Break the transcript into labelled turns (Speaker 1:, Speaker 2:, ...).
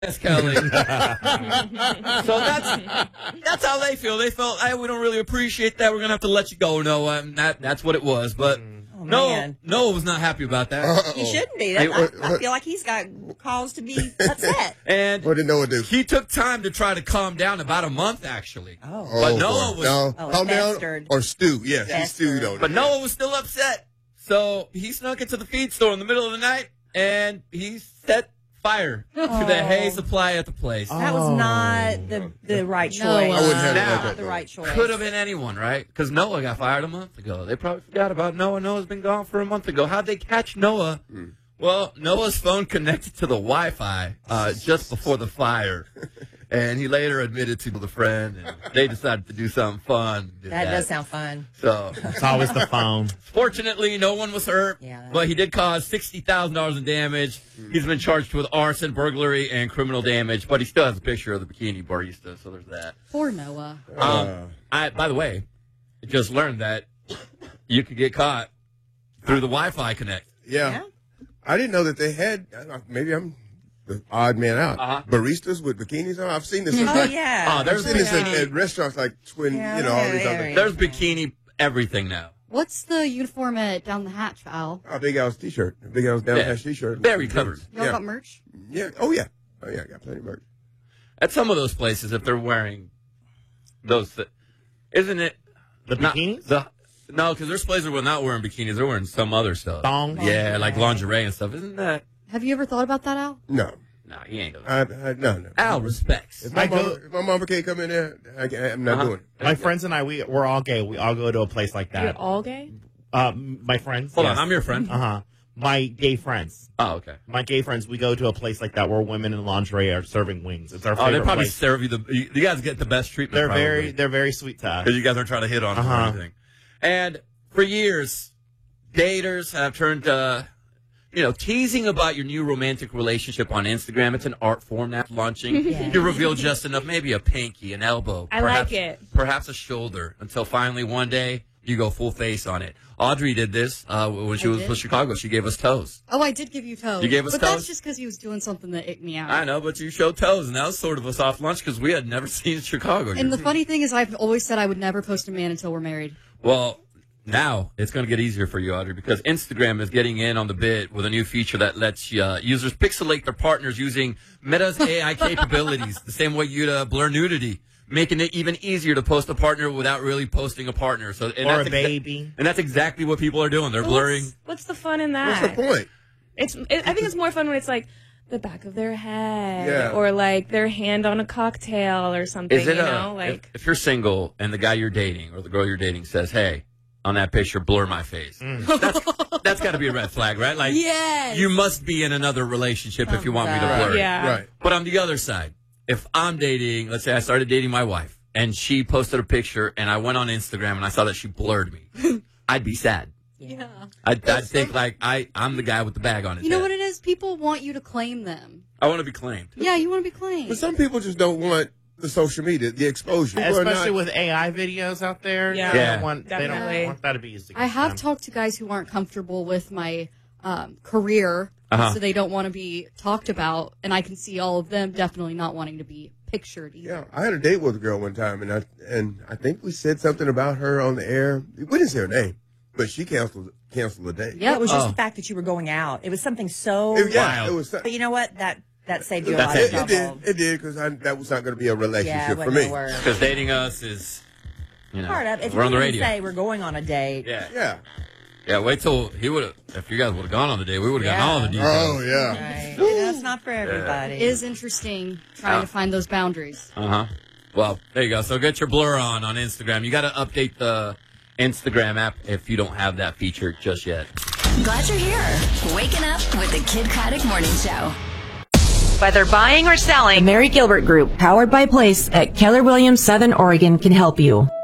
Speaker 1: Yes, Kelly. So that's how they feel. They felt, hey, we don't really appreciate that. We're going to have to let you go, Noah. And that's what it was. But Noah was not happy about that.
Speaker 2: He shouldn't be. I feel like he's got cause to be upset.
Speaker 1: And
Speaker 3: what did Noah do?
Speaker 1: He took time to try to calm down, about a month, actually.
Speaker 3: But
Speaker 1: Noah was...
Speaker 3: calm down or stew. Yes, he stewed on it.
Speaker 1: But Noah was still upset. So he snuck into the feed store in the middle of the night, and he set fire to the hay supply at the place.
Speaker 2: That was not the right choice.
Speaker 3: I wouldn't have
Speaker 2: Not the right choice.
Speaker 1: Could have been anyone, right? Because Noah got fired a month ago. They probably forgot about Noah. Noah's been gone for a month ago. How'd they catch Noah? Well, Noah's phone connected to the Wi-Fi just before the fire. And he later admitted to the friend, and they decided to do something fun.
Speaker 2: That does sound fun.
Speaker 1: So
Speaker 4: it's always the phone.
Speaker 1: Fortunately, no one was hurt, but he did cause $60,000 in damage. He's been charged with arson, burglary, and criminal damage, but he still has a picture of the bikini barista, so there's that.
Speaker 5: Poor Noah.
Speaker 1: By the way, I just learned that you could get caught through the Wi-Fi Connect.
Speaker 3: Yeah. I didn't know that they had, maybe I'm the odd man out. Baristas with bikinis on. I've seen this.
Speaker 1: There's
Speaker 3: seen this at restaurants like Twin, all these other.
Speaker 1: There's bikini everything now.
Speaker 5: What's the uniform at Down the Hatch, Al?
Speaker 3: A Big Al's t-shirt. A Big Al's Down the Hatch t-shirt.
Speaker 1: Very covered.
Speaker 5: Y'all got merch?
Speaker 3: Yeah. Oh, yeah. I got plenty of merch.
Speaker 1: At some of those places, if they're wearing those, isn't it?
Speaker 4: The bikinis?
Speaker 1: No, because there's places where they're not wearing bikinis. They're wearing some other stuff.
Speaker 4: Thongs?
Speaker 1: Yeah, like lingerie and stuff. Isn't that?
Speaker 5: Have you ever thought about that, Al?
Speaker 3: No.
Speaker 1: No, he ain't.
Speaker 3: No.
Speaker 1: Al respects.
Speaker 3: If my mama can't come in there, I'm not doing it.
Speaker 4: My friends and I, we're all gay. We all go to a place like that.
Speaker 6: You're all gay?
Speaker 4: My friends.
Speaker 1: Hold on, I'm your friend.
Speaker 4: My gay friends.
Speaker 1: Oh, okay.
Speaker 4: My gay friends, we go to a place like that where women in lingerie are serving wings. It's our favorite
Speaker 1: they probably
Speaker 4: place.
Speaker 1: serve you you guys get the best treatment.
Speaker 4: They're very sweet to us.
Speaker 1: Because you guys aren't trying to hit on them or anything. And for years, daters have turned teasing about your new romantic relationship on Instagram. It's an art form now launching. You reveal just enough, maybe a pinky, an elbow.
Speaker 6: I like it.
Speaker 1: Perhaps a shoulder, until finally one day you go full face on it. Audrey did this when she was in Chicago. She gave us toes.
Speaker 5: Oh, I did give you toes.
Speaker 1: You gave us toes?
Speaker 5: But that's just because he was doing something that icked me out.
Speaker 1: I know, but you showed toes, and that was sort of a soft lunch because we had never seen Chicago.
Speaker 5: And the funny thing is I've always said I would never post a man until we're married.
Speaker 1: Well, now it's going to get easier for you, Audrey, because Instagram is getting in on the bit with a new feature that lets users pixelate their partners using Meta's AI capabilities, the same way you'd blur nudity, making it even easier to post a partner without really posting a partner.
Speaker 4: Or a baby.
Speaker 1: And that's exactly what people are doing. They're blurring.
Speaker 6: What's the fun in that?
Speaker 3: What's the point?
Speaker 6: I think it's more fun when it's like the back of their head or like their hand on a cocktail or something.
Speaker 1: Is it if you're single and the guy you're dating or the girl you're dating says, hey, on that picture, blur my face. That's got to be a red flag, right? Like, you must be in another relationship if you want me to blur it.
Speaker 6: Yeah.
Speaker 3: Right.
Speaker 1: But on the other side, if I'm dating, let's say I started dating my wife, and she posted a picture, and I went on Instagram, and I saw that she blurred me, I'd be sad.
Speaker 5: Yeah.
Speaker 1: I'd think, like, I'm the guy with the bag on his head.
Speaker 5: You know what it is? People want you to claim them.
Speaker 1: I want to be claimed.
Speaker 5: Yeah, you want to be claimed.
Speaker 3: But some people just don't want the social media, the exposure.
Speaker 4: Especially with AI videos out there.
Speaker 6: Yeah.
Speaker 4: They don't want that to be used against
Speaker 5: I have
Speaker 4: them.
Speaker 5: talked to guys who aren't comfortable with my career, so they don't want to be talked about, and I can see all of them definitely not wanting to be pictured either.
Speaker 3: Yeah, I had a date with a girl one time, and I think we said something about her on the air. We didn't say her name, but she canceled the date.
Speaker 2: Yeah, it was just the fact that you were going out. It was something so
Speaker 3: wild. It was.
Speaker 2: But you know what? That saved you a lot of trouble.
Speaker 3: It did, because that was not going to be a relationship for
Speaker 2: it
Speaker 3: me.
Speaker 1: Because dating us is,
Speaker 2: part of. If
Speaker 1: we're on the
Speaker 2: you
Speaker 1: radio.
Speaker 2: say we're going on a date.
Speaker 1: Yeah, wait till if you guys would have gone on the date, we would have gotten all the details.
Speaker 3: Oh, yeah.
Speaker 2: Right. That's not for everybody.
Speaker 5: It is interesting trying to find those boundaries.
Speaker 1: Well, there you go. So get your blur on Instagram. You got to update the Instagram app if you don't have that feature just yet.
Speaker 7: Glad you're here. Waking up with the Kid Craddock Morning Show.
Speaker 8: Whether buying or selling, the Mary Gilbert Group, powered by Place at Keller Williams, Southern Oregon, can help you.